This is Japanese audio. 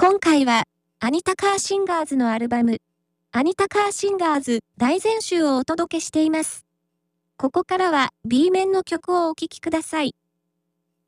今回は、アニタ・カーシンガーズのアルバム、アニタ・カーシンガーズ大全集をお届けしています。ここからは B 面の曲をお聴きください。